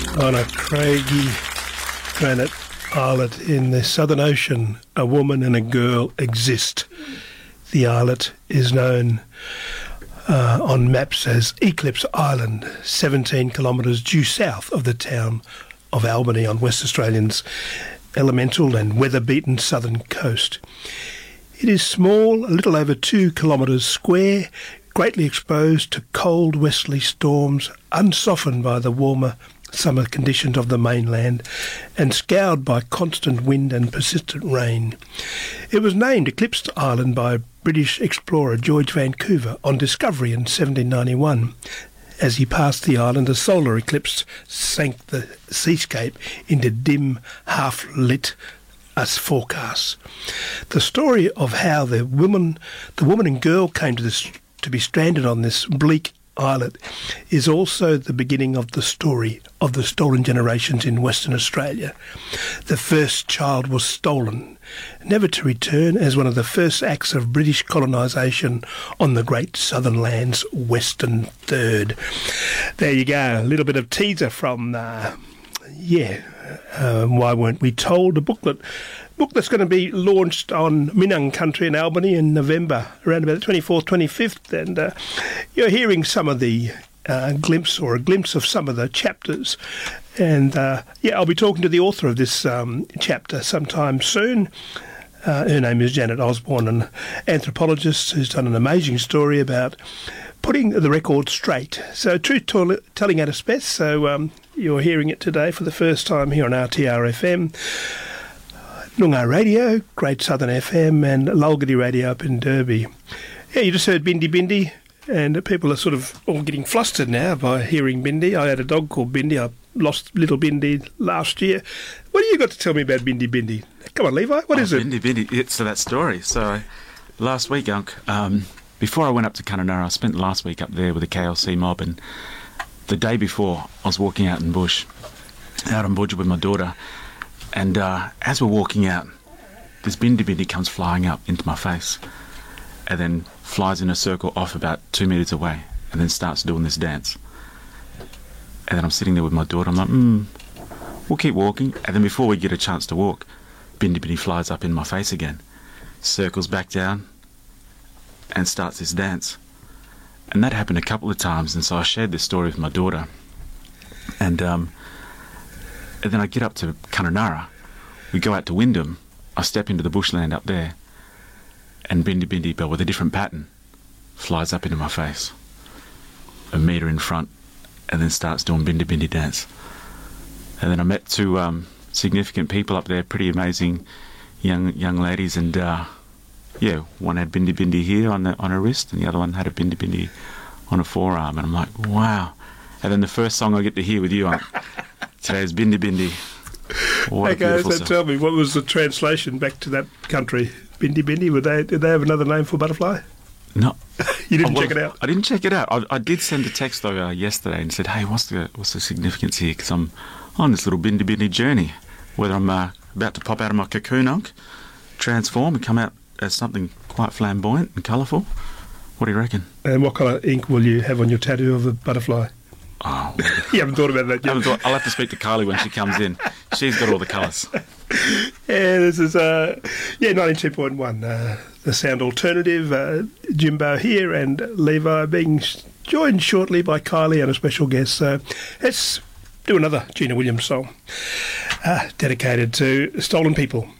On a craggy granite islet in the Southern Ocean, a woman and a girl exist. The islet is known on maps as Eclipse Island, 17 kilometres due south of the town of Albany on West Australia's elemental and weather-beaten southern coast. It is small, a little over 2 kilometres square, greatly exposed to cold westerly storms, unsoftened by the warmer summer conditions of the mainland, and scoured by constant wind and persistent rain. It was named Eclipse Island by British explorer George Vancouver on discovery in 1791. As he passed the island, a solar eclipse sank the seascape into dim, half-lit forecasts. The story of how the woman and girl came to be stranded on this bleak islet is also the beginning of the story of the stolen generations in Western Australia. The first child was stolen, never to return, as one of the first acts of British colonisation on the great southern land's western third. There you go, a little bit of teaser from Why Weren't We Told? A book that's going to be launched on Minang country in Albany in November, around about the 24th, 25th, and you're hearing some of the a glimpse of some of the chapters. And I'll be talking to the author of this chapter sometime soon. Her name is Janet Osborne, an anthropologist who's done an amazing story about putting the record straight. So truth-telling at its best. So you're hearing it today for the first time here on RTR-FM, Noongar Radio, Great Southern FM, and Lulgadi Radio up in Derby. Yeah, you just heard Bindi Bindi, and people are sort of all getting flustered now by hearing Bindi. I had a dog called Bindi. I lost little Bindi last year. What do you got to tell me about Bindi Bindi? Come on, Levi, what is it? Bindi Bindi, it's that story. So last week, before I went up to Kununurra, I spent last week up there with the KLC mob, and the day before I was walking out in bush, out on Budja with my daughter, and as we're walking out, this Bindi Bindi comes flying up into my face and then flies in a circle off about 2 metres away and then starts doing this dance. And then I'm sitting there with my daughter, I'm like, we'll keep walking. And then before we get a chance to walk, Bindi Bindi flies up in my face again, circles back down and starts this dance. And that happened a couple of times, and so I shared this story with my daughter. And then I get up to Kununurra, we go out to Wyndham, I step into the bushland up there, and Bindi Bindi, but with a different pattern, flies up into my face, a metre in front, and then starts doing Bindi Bindi dance. And then I met two significant people up there, pretty amazing young ladies, and one had Bindi Bindi here on her wrist, and the other one had a Bindi Bindi on her forearm, and I'm like, wow. And then the first song I get to hear with you on today is Bindi Bindi. Okay, so tell me, what was the translation back to that country? Bindi Bindi, did they have another name for butterfly? No. You didn't check it out? I didn't check it out. I did send a text though yesterday and said, hey, what's the significance here? Because I'm on this little Bindi Bindi journey, whether I'm about to pop out of my cocoon, transform and come out as something quite flamboyant and colourful. What do you reckon? And what colour ink will you have on your tattoo of the butterfly? Oh, you haven't thought about that yet? I'll have to speak to Carly when she comes in. She's got all the colours. Yeah, this is 92.1, the sound alternative. Jimbo here and Levi being joined shortly by Kylie and a special guest. So let's do another Gina Williams song dedicated to stolen people.